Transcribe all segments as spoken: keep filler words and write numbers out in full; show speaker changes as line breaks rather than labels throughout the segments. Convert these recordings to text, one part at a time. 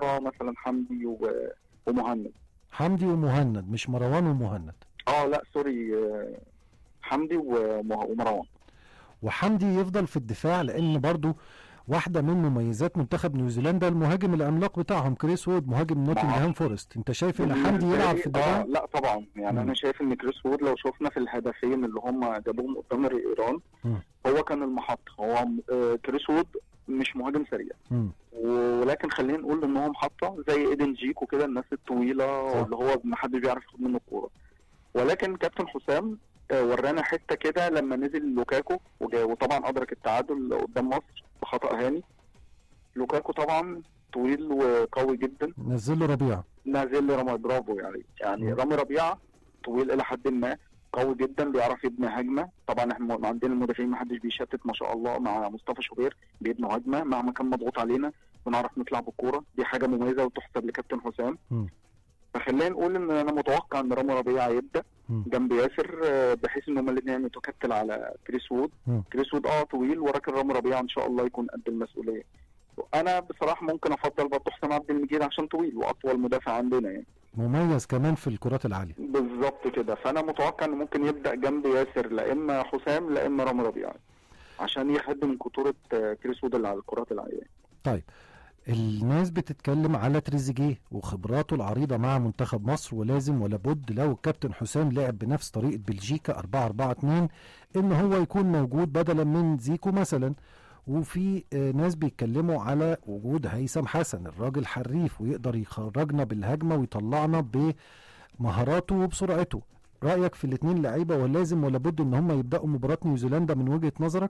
محطه مثلا حمدي و- ومهند.
حمدي ومهند مش مروان ومهند.
اه لا سوري، آه، حمدي ومه- ومروان.
وحمدي يفضل في الدفاع، لان برضو واحده من مميزات منتخب نيوزيلندا المهاجم العملاق بتاعهم كريس وود مهاجم نوتنغهام فورست. انت شايف ان حمدي
بالنسبة
يلعب
لي-
في الدفاع؟
اه لا طبعا، يعني
مم.
انا شايف ان كريس وود لو شفنا في الهدفين اللي هم جابوهم قدام ايران،
مم.
هو كان المحطة. هو آه، كريس وود مش مهاجم سريع،
مم.
ولكن خلينا نقول ان هو محطة زي ايدن جيك وكده، الناس الطويلة
صح.
اللي هو ما حدش بيعرف ياخد منه الكورة. ولكن كابتن حسام آه، ورانا حتة كده لما نزل لوكاكو وجا- وطبعا ادرك التعادل قدام مصر بخطأ هاني. لوكاكو طبعا طويل وقوي جدا،
نزل له ربيعه.
نازل لي رامي برافو. يعني يعني
مم.
رامي ربيعه طويل الى حد ما، قوي جدا، بيعرف يبني هجمه. طبعا احنا عندنا المدافعين ما حدش بيشتت ما شاء الله، مع مصطفى شوبير بيبنوا هجمه مهما كان مضغوط علينا ونعرف نطلع بالكوره. دي حاجه مميزه وتحسب لكابتن حسام.
مم.
فخلينا نقول ان انا متوقع ان رامي ربيعه يبدا
مم.
جنب ياسر، آه، بحيث ان هما الاثنين يتكتل على كريس وود.
مم.
كريس وود اه طويل، ولكن رامي ربيعه ان شاء الله يكون قد المسؤوليه. انا بصراحه ممكن افضل برضه حسام عبد المجيد عشان طويل واطول مدافع عندنا يعني.
مميز كمان في الكرات العاليه.
بالظبط كده، فانا متوقع انه ممكن يبدا جنب ياسر، لا اما حسام لا اما رامي ربيعه، عشان يخدم خطوره آه، كريس وود اللي على الكرات العاليه.
طيب الناس بتتكلم على تريزيجيه وخبراته العريضه مع منتخب مصر، ولازم ولا بد لو الكابتن حسام لعب بنفس طريقه بلجيكا أربعة أربعة اتنين ان هو يكون موجود بدلا من زيكو مثلا. وفي آه، ناس بيتكلموا على وجود هيثم حسن، الراجل حريف ويقدر يخرجنا بالهجمه ويطلعنا بمهاراته وبسرعته. رايك في الاثنين لعيبه، ولازم ولا بد ان هم يبداوا مباراه نيوزيلندا من وجهه نظرك؟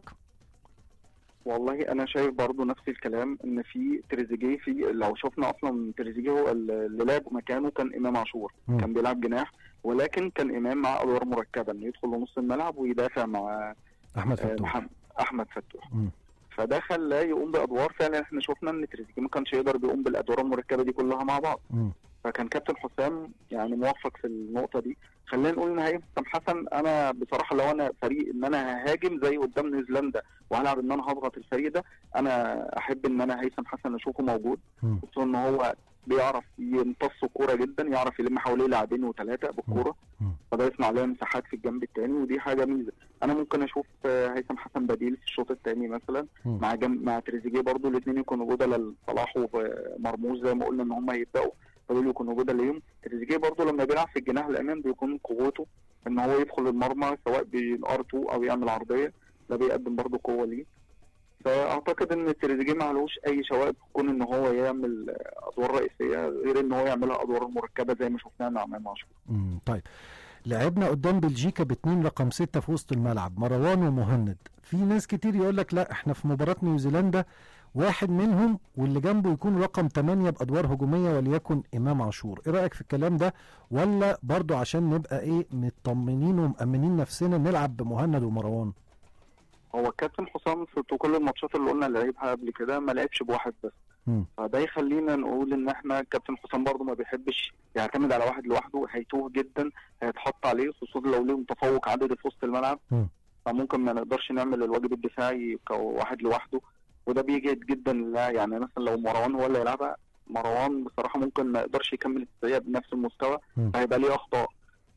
والله انا شايف برضو نفس الكلام، ان في تريزيجيه، في لو شفنا اصلا تريزيجيه هو اللي لعب مكانه كان امام عاشور.
مم.
كان بيلعب جناح، ولكن كان امام مع ادوار مركبه، انه يدخل لنص الملعب ويدافع مع
احمد
آه،
فتوح.
محمد احمد فتوح.
مم.
فده خلاه يقوم بادوار. فعلا احنا شفنا ان تريزيجيه ما كانش يقدر بيقوم بالادوار المركبه دي كلها مع بعض.
مم.
فكان كابتن حسام يعني موفق في النقطه دي. خلينا نقول ان هيثم حسن، انا بصراحه لو انا فريق ان انا ههاجم زي قدام نيوزيلندا وهلعب ان انا هضغط الفريق ده، انا احب ان انا هيثم حسن اشوفه موجود،
مم.
خصوصا ان هو بيعرف يمتص الكوره جدا، يعرف يلم حواليه لاعبين وثلاثه بالكوره،
مم.
فده يصنع لها مساحات في الجنب الثاني، ودي حاجه ميزه. انا ممكن اشوف آه، هيثم حسن بديل في الشوط الثاني مثلا
مم.
مع جنب مع تريزيجيه، برضو الاثنين يكونوا بدل صلاح ومرموش زي ما قلنا ان هم هيبداوا، فدول يكونوا بدل ليهم. تريزيجيه برضو لما بيلعب في الجناح الامام بيكون قوته ان هو يدخل المرمى سواء بالار اتنين او يعمل عرضيه، ده بيقدم برضو قوه ليه. فاعتقد ان تريزيجيه ما عليهوش اي شوائب تكون ان هو يعمل ادوار رئيسيه، غير ان هو يعملها ادوار مركبه زي ما شفناها مع امام عاشور.
مم. طيب لعبنا قدام بلجيكا باتنين رقم ستة في وسط الملعب، مروان ومهند. في ناس كتير يقول لك لا احنا في مباراة نيوزيلندا واحد منهم واللي جنبه يكون رقم تمانية بأدوار هجومية وليكن إمام عاشور. ايه رأيك في الكلام ده؟ ولا برضو عشان نبقى ايه مطمنين ومأمنين نفسنا نلعب بمهند ومروان؟
هو الكابتن حسام في كل الماتشات اللي قلنا لعبها قبل كده ما لعبش بواحد بس،
مم.
فده يخلينا نقول ان احنا الكابتن حسام برضو ما بيحبش يعتمد على واحد لوحده، هيتوه جدا، هيتحط عليه، خصوصا لو ليه متفوق عدد في وسط الملعب.
مم.
فممكن ما نقدرش نعمل الواجب الدفاعي كواحد لوحده، وده بيجهد جدا. لا يعني مثلا لو مروان هو اللي يلعبها، مروان بصراحه ممكن ما يقدرش يكمل التسعية بنفس المستوى،
مم.
هيبقى ليه اخطاء،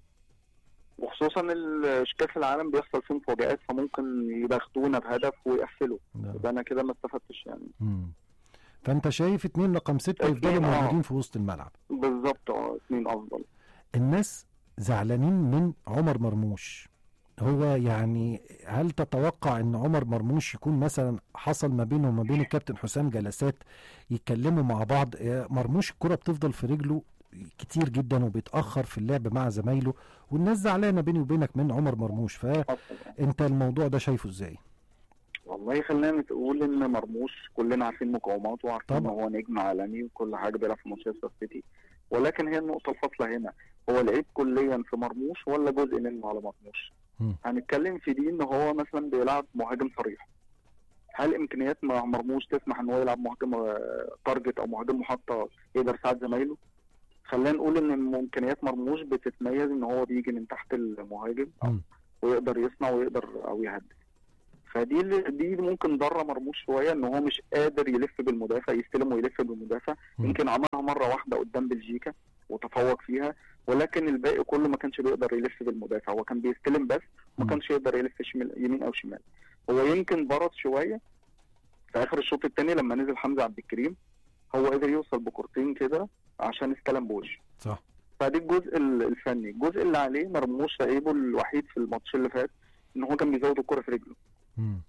وخصوصا ال- كاس العالم بيحصل فيه مفاجآت، فممكن يبختونا بهدف ويقفلوا،
نعم.
يبقى انا كده ما استفدتش يعني.
مم. فانت شايف اتنين رقم ستة يفضلوا
اتنين، آه.
موجودين في وسط الملعب.
بالظبط، اه اثنين افضل.
الناس زعلانين من عمر مرموش. هو يعني هل تتوقع ان عمر مرموش يكون مثلا حصل ما بينه وما بين الكابتن حسام جلسات يتكلموا مع بعض؟ مرموش الكرة بتفضل في رجله كتير جدا وبيتأخر في اللعب مع زمايله، والناس زعلانة بيني وبينك من عمر مرموش. فانت الموضوع ده شايفه ازاي؟
والله خلينا نقول ان مرموش كلنا عارفين مقاوماته وعارفين ان
طبعا.
هو نجم عالمي وكل حاجه، بيلعب في مانشستر سيتي، ولكن هي النقطه الفاصله هنا، هو لعيب كليا في مرموش ولا جزء منه على مرموش؟
م.
هنتكلم في دي ان هو مثلا بيلعب مهاجم صريح، هل امكانيات مع مرموش تسمح ان هو يلعب مهاجم آه، تارجت او مهاجم محطه يقدر يساعد زمايله؟ خلينا نقول ان امكانيات مرموش بتتميز ان هو بيجي من تحت المهاجم
م.
ويقدر يصنع ويقدر او يهدف. فدي دي ممكن ضره مرموش شويه، ان هو مش قادر يلف بالمدافع، يستلم ويلف بالمدافع.
مم.
يمكن عملها مره واحده قدام بلجيكا وتفوق فيها، ولكن الباقي كله ما كانش بيقدر يلف بالمدافع، هو كان بيستلم بس ما
مم.
كانش يقدر يلف شمال يمين او شمال. هو يمكن برد شويه في اخر الشوط الثاني لما نزل حمزه عبد الكريم، هو قدر يوصل بكورتين كده عشان استلم بوش.
صح.
فدي الجزء ال- الفني. الجزء اللي عليه مرموش عيبه الوحيد في الماتش اللي فات ان هو كان بيزود الكرة في رجله.
مم.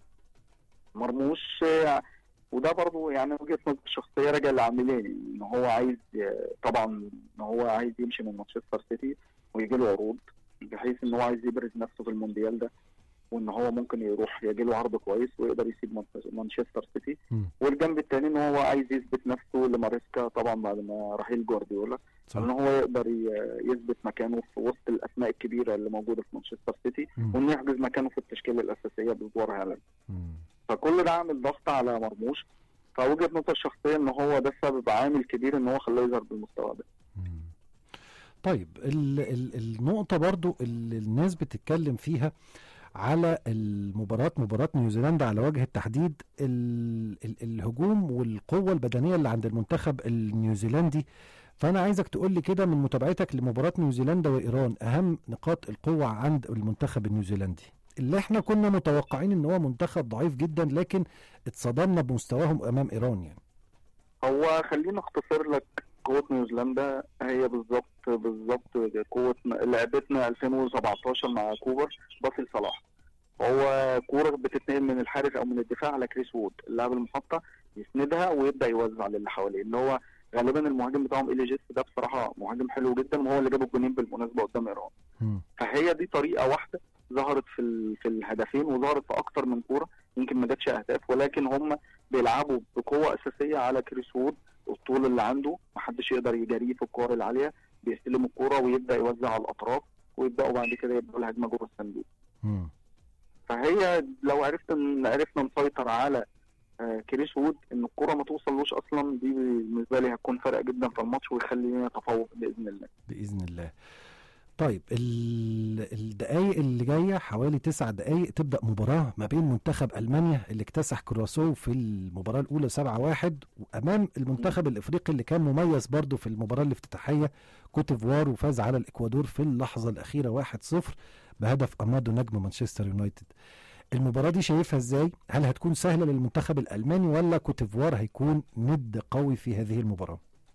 مرموش آه، وده برضه يعني وجهة نظر شخصية راجع لعاملين، ان هو عايز آه، طبعا ان هو عايز يمشي من مانشستر سيتي ويجي له عروض، بحيث ان هو عايز يبرز نفسه في المونديال ده، وان هو ممكن يروح يجي له عرض كويس ويقدر يسيب مانش- مانشستر سيتي.
مم.
والجنب الثاني ان هو عايز يثبت نفسه لماريسكا طبعا بعد ما رحيل جوارديولا،
صح.
ان هو يقدر ي- يثبت مكانه في وسط الاسماء الكبيره اللي موجوده في مانشستر سيتي،
مم.
وانه يحجز مكانه في التشكيله الاساسيه بظهور هالاند.
مم.
فكل ده عامل ضغط على مرموش. فوجهه نظر شخصيه ان هو ده سبب عامل كبير ان هو خلاه يظهر بالمستوى ده.
مم. طيب ال ال النقطة برضو اللي الناس بتتكلم فيها على المباراة، مباراة نيوزيلندا على وجه التحديد، ال ال الهجوم والقوة البدنية اللي عند المنتخب النيوزيلندي. فأنا عايزك تقول لي كده من متابعتك لمباراة نيوزيلندا وإيران أهم نقاط القوة عند المنتخب النيوزيلندي، اللي احنا كنا متوقعين ان هو منتخب ضعيف جدا، لكن اتصدمنا بمستواهم امام ايران يعني.
هو خلينا اختصر لك قوة نيوزيلندا هي بالظبط بالظبط قوة لعبتنا ألفين وسبعتاشر مع كوبر باسل صلاح. هو كورة بتتنقل من الحارس او من الدفاع على كريس وود اللاعب المحطة، يسندها ويبدا يوزع للي حواليه، اللي هو غالبا المهاجم بتاعهم إيلي جيس ده بصراحة مهاجم حلو جدا، وهو اللي جاب الجونين بالمناسبة قدام ايران.
مم.
فهي دي طريقة واحدة ظهرت في ال- في الهدفين، وظهرت في اكتر من كورة، يمكن ما جاتش اهداف، ولكن هم بيلعبوا بقوة اساسية على كريس وود. الطول اللي عنده محدش يقدر يجاريه في الكور العالية، بيستلم الكورة ويبدأ يوزع على الأطراف، ويبدأوا بعد كده يبدأوا الهجمة جوه الصندوق.
مم.
فهي لو عرفت ان عرفنا نسيطر على آه، كريس وود ان الكورة ما توصلوش اصلا، دي بالنسبة لي هتكون فرق جدا في الماتش ويخلينا نتفوق بإذن الله.
باذن الله. طيب ال- الدقايق اللي جايه حوالي تسع دقايق تبدا مباراه ما بين منتخب المانيا اللي اكتسح كرواسو في المباراه الاولى سبعة واحد، وامام المنتخب الافريقي اللي كان مميز برضه في المباراه الافتتاحيه كوتيفوار، وفاز على الاكوادور في اللحظه الاخيره واحد صفر بهدف امادو نجم مانشستر يونايتد. المباراه دي شايفها ازاي؟ هل هتكون سهله للمنتخب الالماني ولا كوتيفوار هيكون ند قوي في هذه المباراه؟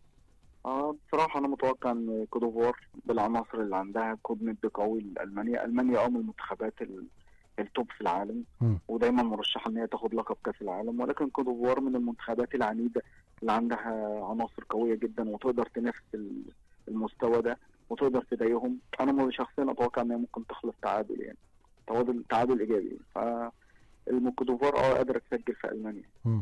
اه بصراحة أنا متوقع إن كودوفوار بالعناصر اللي عندها تكون ند قوي لألمانيا. ألمانيا أه من المنتخبات ال- التوب في العالم،
م.
ودايما مرشحة إن هي تاخد لقب كأس العالم، ولكن كودوفوار من المنتخبات العنيدة اللي عندها عناصر قوية جدا وتقدر تنافس ال- المستوى ده وتقدر تضايقهم. أنا شخصيا أتوقع إن هي ممكن تخلص تعادل، يعني تعادل تعادل إيجابي. فالكودوفوار أه قادرة تسجل في ألمانيا.
م.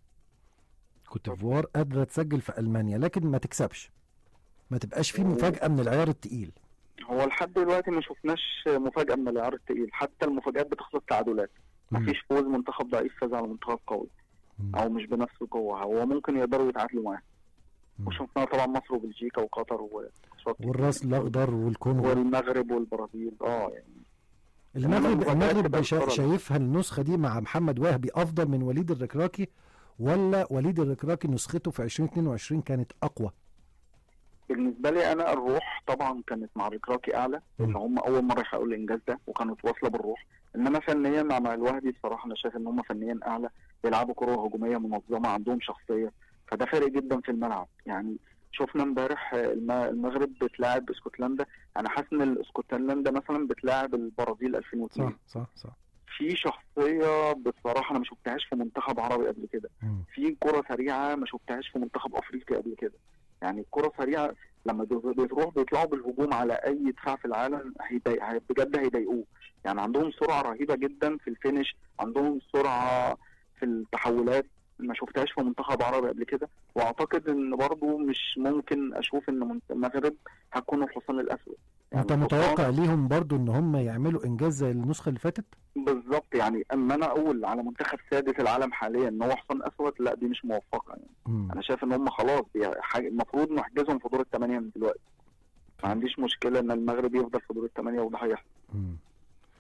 كوتيفوار قادرة تسجل في ألمانيا لكن ما تكسبش، ما تبقاش فيه مفاجأة من العيار التقيل.
هو لحد دلوقتي ما شفناش مفاجأة من العيار التقيل، حتى المفاجآت بتخلص تعادلات.
مم.
مفيش فوز منتخب ضعيف فاز على منتخب قوي
مم.
او مش بنفس القوة، هو ممكن يقدروا يتعادلوا معاه.
مم.
وشفنا طبعا مصر وبلجيكا وقطر و
والراس الأخضر والكونغو
والمغرب والبرازيل. اه يعني
المغرب
إنما المفاجآت
المغرب
تبقى
شا-
بسرعة.
شايفها النسخة دي مع محمد وهبي أفضل من وليد الركراكي، ولا وليد الركراكي نسخته في ألفين واثنين وعشرين كانت أقوى؟
بالنسبة لي أنا الروح طبعا كانت مع الركراكي أعلى،
مم.
إن هم أول مرة يحققوا الإنجاز ده وكانت واصلة بالروح. إنما فنيا مع مع الوهبي بصراحة أنا شايف إن هم فنيا أعلى، بيلعبوا كرة هجومية منظمة، عندهم شخصية، فده فارق جدا في الملعب. يعني شفنا امبارح الم- المغرب بتلاعب اسكتلندا، أنا حاسس إن اسكتلندا مثلا بتلاعب البرازيل ألفين واثنين.
صح صح صح.
في شخصية بصراحة أنا ما شفتهاش في منتخب عربي قبل كده،
مم.
في كرة سريعة ما شفتهاش في منتخب أفريقي قبل كده. يعني الكرة سريعة لما بتروح بيطلعوا بالهجوم على أي دفاع في العالم هيضايق، هي- بجد هيضايقوه. يعني عندهم سرعة رهيبة جدا في الفينش، عندهم سرعة في التحولات ما شفتهاش في منتخب عربي قبل كده. واعتقد ان برضو مش ممكن اشوف ان منت- المغرب هتكون الحصان الاسود.
أنت متوقع ليهم برضو إن هم يعملوا إنجاز زي النسخة اللي فاتت؟
بالظبط، يعني اما انا اقول على منتخب سادس العالم حاليا ان هو حصان اسود، لا دي مش موفقه. يعني
مم.
انا شايف ان هم خلاص بي- حاجة- المفروض نحجزهم في دور الثمانيه من دلوقتي. ما عنديش مشكله ان المغرب يفضل في دور الثمانيه وده هيحصل.
مم.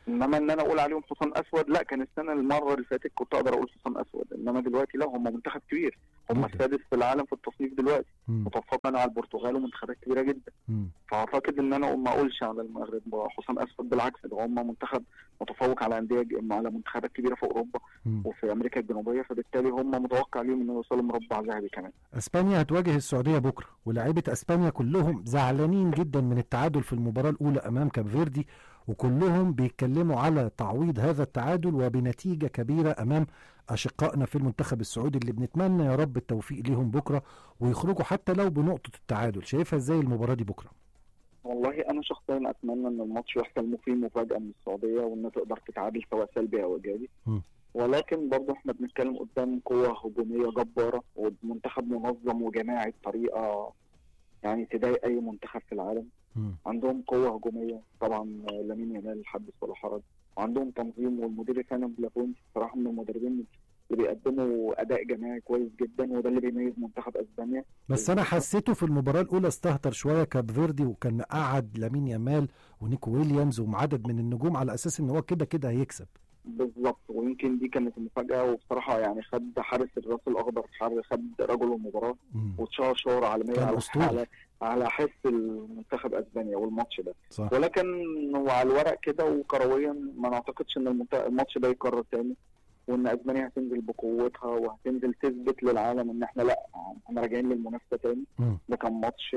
انما ان انا اقول عليهم حصان اسود لا، كان السنه المره اللي فاتت كنت اقدر اقول حصان اسود، انما دلوقتي لا، هم منتخب كبير، هم السادس في العالم في التصنيف دلوقتي، متفوقين على البرتغال ومنتخبات كبيره جدا.
مم.
فاعتقد ان انا ما اقولش على المغرب حصان اسود، بالعكس ده هم منتخب متفوق على انديه على منتخبات كبيره في اوروبا
مم.
وفي امريكا الجنوبيه، فبالتالي هم متوقع ليهم انه يوصلوا مربع ذهبي كمان.
اسبانيا هتواجه السعوديه بكره، ولاعيبه اسبانيا كلهم زعلانين جدا من التعادل في المباراه الاولى امام كاب فيردي، وكلهم بيتكلموا على تعويض هذا التعادل وبنتيجه كبيره امام اشقائنا في المنتخب السعودي، اللي بنتمنى يا رب التوفيق ليهم بكره ويخرجوا حتى لو بنقطه التعادل. شايفها ازاي المباراه دي بكره؟
والله انا شخصيا اتمنى ان الماتش يحصل فيه مفاجاه من السعوديه، وان تقدر تتعادل سواء سلبي او ايجابي، ولكن برضه احنا بنتكلم قدام قوه هجوميه جباره ومنتخب منظم وجماعي بطريقه يعني تضايق اي منتخب في العالم.
م.
عندهم قوه هجوميه طبعا، لامين يامال حدث ولا حرج، وعندهم تنظيم، والمدير الفني بلافونتي بصراحه من المدربين اللي بيقدموا اداء جماعي كويس جدا، وده اللي بيميز منتخب اسبانيا.
بس انا حسيته في المباراه الاولى استهتر شويه كاب فيردي، وكان قعد لامين يامال ونيكو ويليامز وعدد من النجوم على اساس ان هو كده كده هيكسب.
بالظبط، ويمكن دي كانت المفاجاه، وبصراحه يعني خد حارس الراس الاخضر، خد رجل المباراه واتشهر شهره عالميه على على على حس المنتخب اسبانيا والماتش ده.
صح.
ولكن على الورق كده وكرويا ما نعتقدش ان الماتش ده يكرر تاني، وان اسبانيا هتنزل بقوتها وهتنزل تثبت للعالم ان احنا لا، احنا راجعين للمنافسه تاني. ده كان ماتش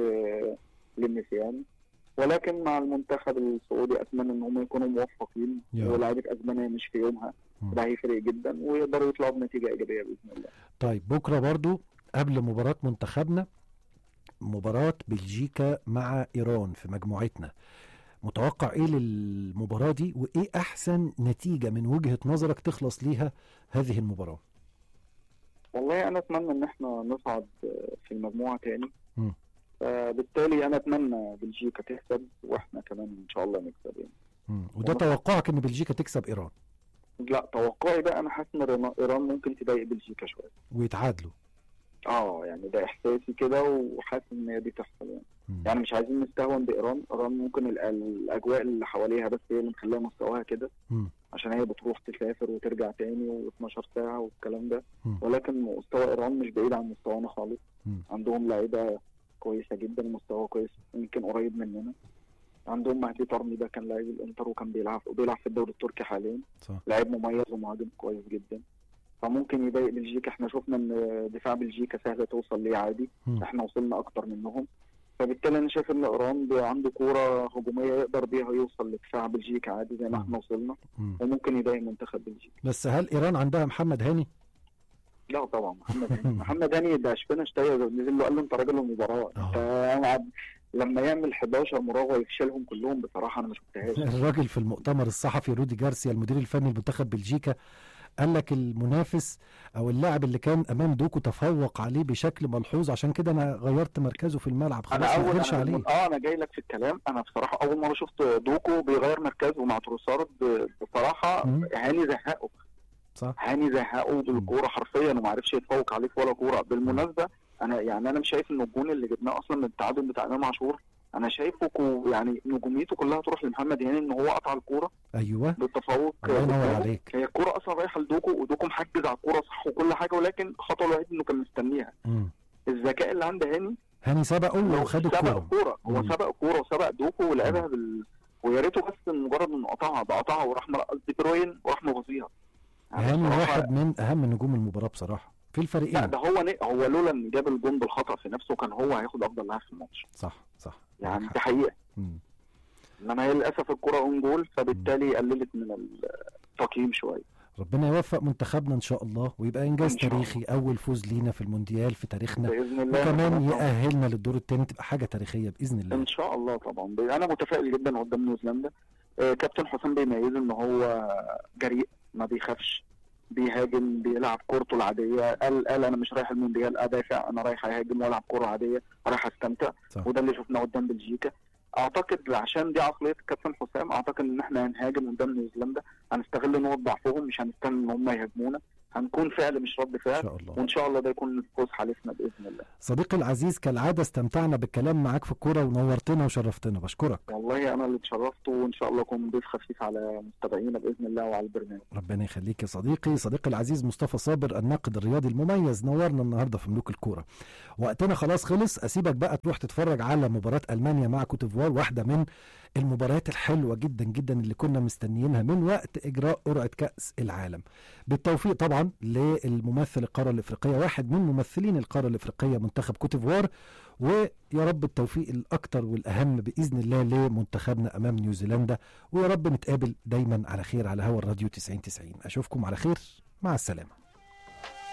للنسيان، ولكن مع المنتخب السعودي اتمنى ان هم يكونوا موفقين ولاعيبه اسبانيا مش في يومها، ده هيفرق جدا ويقدروا يطلعوا بنتيجه ايجابيه باذن الله.
طيب بكره برضو قبل مباراه منتخبنا مباراه بلجيكا مع ايران في مجموعتنا، متوقع ايه للمباراه دي، وايه احسن نتيجه من وجهه نظرك تخلص ليها هذه المباراه؟
والله انا اتمنى ان احنا نصعد في المجموعه تاني،
م.
فبالتالي انا اتمنى بلجيكا تكسب واحنا كمان ان شاء الله نكسب يعني.
م. وده توقعك ان بلجيكا تكسب ايران؟
لا، توقعي بقى انا حاسس ان ايران ممكن تضايق بلجيكا شويه
ويتعادلوا.
اه يعني ده احساسي كده، وحاسس ان هي دي تحصل يعني. م. يعني مش عايزين نستهون بايران، ايران ممكن الاجواء اللي حواليها بس هي اللي مخليها مستواها كده، عشان هي بتروح تسافر وترجع تاني و12 ساعه والكلام ده، م. ولكن مستوى ايران مش بعيد عن مستوانا خالص. م. عندهم لعيبه كويسه جدا، مستوى كويس يمكن قريب مننا. عندهم مهدي طرمي، ده كان لاعب الانتر وكان بيلعب وبيلعب في الدوري التركي حاليا، لاعب مميز ومهاجم كويس جدا، فممكن يضايق بلجيكا. احنا شفنا ان دفاع بلجيكا سهله توصل ليه عادي، م. احنا وصلنا اكتر منهم، فبالتالي انا شايف ان ايران عنده كوره هجوميه يقدر بيها يوصل لدفاع بلجيكا عادي زي ما احنا وصلنا، م. وممكن يضايق منتخب بلجيكا.
بس هل ايران عندها محمد هاني؟
لا طبعا، محمد هاني محمد هاني ده شفنا اشتغل نزل له قال له انت راجل المباراه، انت لما يعمل حداشر مراوغه ويفشلهم كلهم بصراحه انا ما شفتهاش.
الراجل في المؤتمر الصحفي رودي جارسيا المدير الفني لمنتخب بلجيكا قال لك المنافس او اللاعب اللي كان امام دوكو تفوق عليه بشكل ملحوظ، عشان كده انا غيرت مركزه في الملعب خلاص ما اقدرش عليه.
اه انا جاي لك في الكلام، انا بصراحه اول مره شفت دوكو بيغير مركزه مع تروسارد بصراحه. م. هاني زهقه، صح، هاني زهقه بالكوره حرفيا وما عرفش يتفوق عليه في ولا كوره. بالمناسبه انا يعني انا مش شايف ان الجون اللي جبناه اصلا من التعادل بتاع امام عاشور، انا شايفه يعني نجوميته كلها تروح لمحمد هاني ان هو قطع الكوره.
ايوه
بالتفوق.
الله ينور عليك.
هي الكوره اصلا رايحه لدوكو ودوكو محجز على الكوره صح وكل حاجه، ولكن الخطوه الوحيده انه كان مستنيها. م. الذكاء اللي عند هاني
هاني سبقه وخد الكوره،
سبق الكوره هو سبق الكوره وسبق دوكو ولعبها بال ويا ريته بس مجرد انه قطعها ده قطعها وراح مرقص دي بروين وراح مغطيها.
يعني هاني واحد من اهم نجوم المباراه بصراحه في الفريقين.
لا ده هو ن... هو لولا ان جاب الجون بالخطا في نفسه كان هو هياخد افضل لاعب في الماتش.
صح صح
يعني دي حقيقه. انما هي للاسف الكره اون جول، فبالتالي قللت من التقييم شويه.
ربنا يوفق منتخبنا ان شاء الله ويبقى انجاز تاريخي، اول فوز لينا في المونديال في تاريخنا
باذن الله،
وكمان يأهلنا للدور الثاني، تبقى حاجه تاريخيه باذن الله
ان شاء الله. طبعا انا متفائل جدا قدام نيوزيلندا. آه كابتن حسام بيميزه ان هو جريء ما بيخافش، بيهاجم، بيلعب كورته العاديه. قال قال انا مش رايح المونديال ادافع، انا رايح اهاجم والعب كوره عاديه، رايح استمتع. صح. وده اللي شفناه قدام بلجيكا. اعتقد عشان دي عقليه كابتن حسام، اعتقد ان احنا هنهاجم قدام نيوزيلندا، هنستغل نقط ضعفهم، مش هنستنى ان هم يهاجمونا، هنكون فعل مش رد فعل،
إن شاء الله.
وان شاء الله ده يكون فوز حالفنا باذن الله.
صديقي العزيز كالعاده استمتعنا بالكلام معاك في الكوره ونورتنا وشرفتنا، بشكرك.
والله انا اللي اتشرفت، وان شاء الله اكون ضيف خفيف على مستمعينا باذن الله وعلى البرنامج.
ربنا يخليك يا صديقي. صديقي العزيز مصطفى صابر الناقد الرياضي المميز نورنا النهارده في ملوك الكوره. وقتنا خلاص خلص، اسيبك بقى تروح تتفرج على مباراه المانيا مع كوتيفوار، واحده من المباريات الحلوه جدا جدا اللي كنا مستنيينها من وقت اجراء قرعه كاس العالم. بالتوفيق طبعا للممثل القاره الافريقيه، واحد من ممثلين القاره الافريقيه منتخب كوتيفوار، ويا رب التوفيق الاكتر والاهم باذن الله لمنتخبنا امام نيوزيلندا، ويا رب نتقابل دايما على خير على هوا الراديو تسعين تسعين. اشوفكم على خير، مع السلامه.